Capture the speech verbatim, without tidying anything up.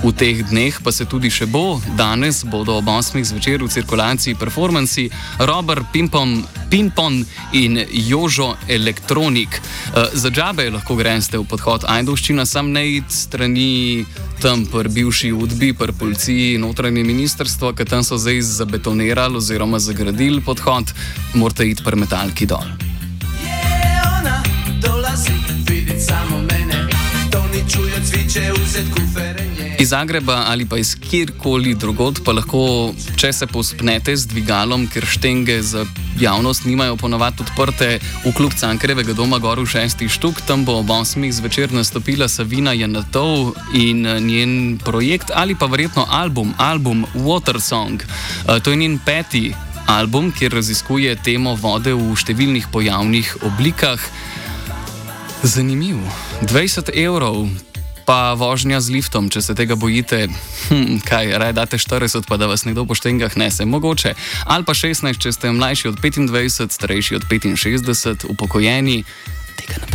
V teh dneh pa se tudi še bo. Danes bodo ob osmih zvečer v cirkulaciji performansi Robert Pimpon, Pimpon in Jožo Elektronik. Za džabe lahko greste v podhod Ajdovščina, sam ne id strani tam pri bivši udbi, pri policiji, notranje ministrstvo, ker tam so zdaj zabetonirali oziroma zagradili podhod, morate iti pri metalki dol. Iz Zagreba ali pa iz kjerkoli drugod pa lahko, če se povzpnete z dvigalom, ker štenge za javnost nimajo ponovadi odprte, v klub Cankarjevega doma gor v šestih štuk, tam bo ob osmih zvečer nastopila Savina Janatov in njen projekt ali pa verjetno album, album Water Song. To je njen peti album, kjer raziskuje temo vode v številnih pojavnih oblikah. Zanimiv. dvajset evrov. Pa vožnja z liftom, če se tega bojite, hm, kaj, raje date štirideset, pa da vas nekdo po štengah nese, mogoče. Ali pa šestnajst, če ste mlajši od petindvajset, starejši od petinšestdeset, upokojeni. Tega ne